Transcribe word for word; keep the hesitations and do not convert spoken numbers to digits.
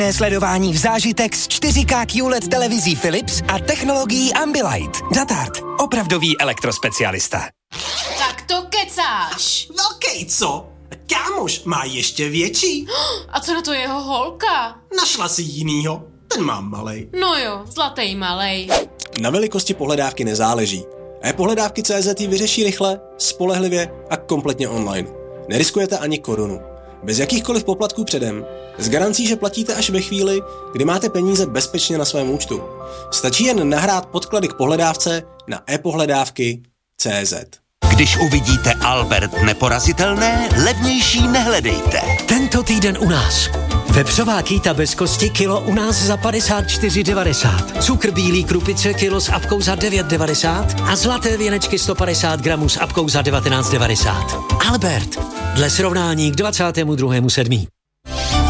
Sledování v zážitek s čtyři ká Q L E D televizí Philips a technologií Ambilight. Datard. Opravdový elektrospecialista. Tak to kecáš. Velkej, co? Kámoš má ještě větší. A co na to jeho holka? Našla si jinýho. Ten mám malej. No jo, zlatý malej. Na velikosti pohledávky nezáleží. e-pohledávky tečka cé zet ji vyřeší rychle, spolehlivě a kompletně online. Neriskujete ani korunu. Bez jakýchkoliv poplatků předem. S garancí, že platíte až ve chvíli, kdy máte peníze bezpečně na svém účtu. Stačí jen nahrát podklady k pohledávce na e-pohledávky tečka cé zet. Když uvidíte Albert neporazitelné, levnější nehledejte. Tento týden u nás. Vepřová kýta bez kosti kilo u nás za padesát čtyři devadesát. Cukr bílý krupice kilo s apkou za devět devadesát a zlaté věnečky sto padesát gramů s apkou za devatenáct devadesát. Albert. Dle srovnání k dvacátému druhému sedmý